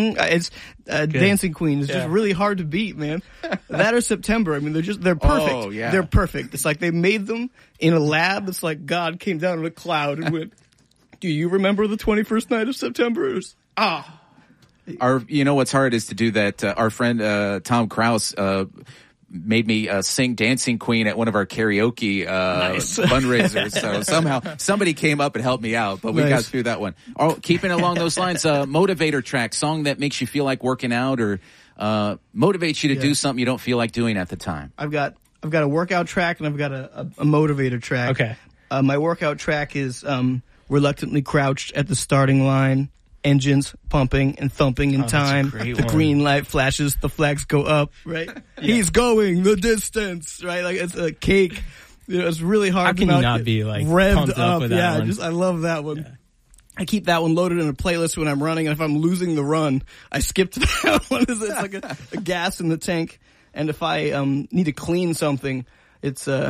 It's Dancing Queen is just really hard to beat, man. That or September. I mean, they're perfect. Oh, yeah. They're perfect. It's like they made them in a lab. It's like God came down in a cloud and went, do you remember the 21st night of September? You know what's hard is to do that. Our friend Tom Kraus made me sing Dancing Queen at one of our karaoke fundraisers. So somehow somebody came up and helped me out, but we got through that one. Keeping along those lines, motivator track, song that makes you feel like working out or motivates you to do something you don't feel like doing at the time. I've got a workout track and I've got a motivator track. Okay. My workout track is Reluctantly Crouched at the Starting Line. Engines pumping and thumping in time. The green light flashes, the flags go up, right? He's going the distance, right? Like it's a cake. It's really hard. How can you not be like revved up with that one? I love that one. Yeah. I keep that one loaded in a playlist when I'm running, and if I'm losing the run, I skip to that one. It's like a gas in the tank. And if I need to clean something, it's